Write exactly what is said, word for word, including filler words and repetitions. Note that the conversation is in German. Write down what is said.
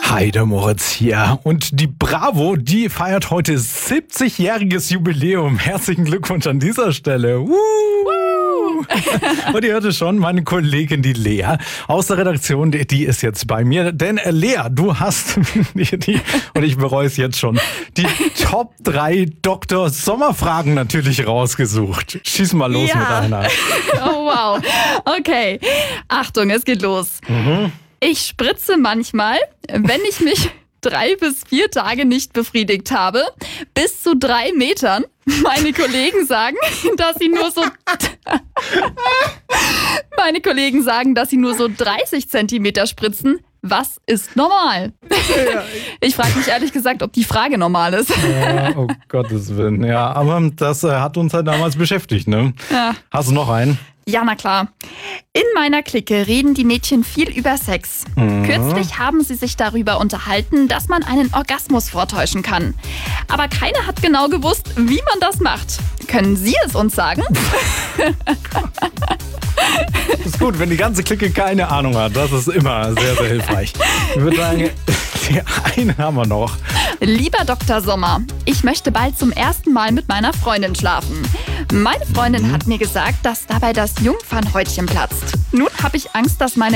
Hi, der Moritz hier. Und die Bravo, die feiert heute siebzigjähriges Jubiläum. Herzlichen Glückwunsch an dieser Stelle. Woo! Und ihr hört es schon, meine Kollegin, die Lea aus der Redaktion, die, die ist jetzt bei mir. Denn äh, Lea, du hast, die, die, und ich bereue es jetzt schon, die Top drei Doktor Sommerfragen natürlich rausgesucht. Schieß mal los Ja. mit einer. Oh wow. Okay. Achtung, es geht los. Mhm. Ich spritze manchmal, wenn ich mich drei bis vier Tage nicht befriedigt habe, bis zu drei Metern. Meine Kollegen sagen, dass sie nur so... Meine Kollegen sagen, dass sie nur so dreißig Zentimeter spritzen. Was ist normal? Ich frage mich ehrlich gesagt, ob die Frage normal ist. Ja, oh Gottes Willen. Ja, aber das äh, hat uns halt damals beschäftigt, ne? Ja. Hast du noch einen? Ja, na klar. In meiner Clique reden die Mädchen viel über Sex. Mhm. Kürzlich haben sie sich darüber unterhalten, dass man einen Orgasmus vortäuschen kann. Aber keiner hat genau gewusst, wie man das macht. Können Sie es uns sagen? Ist gut, wenn die ganze Clique keine Ahnung hat. Das ist immer sehr, sehr hilfreich. Ich würde sagen, die eine haben wir noch. Lieber Doktor Sommer, ich möchte bald zum ersten Mal mit meiner Freundin schlafen. Meine Freundin hat mir gesagt, dass dabei das Jungfernhäutchen platzt. Nun habe ich Angst, dass meine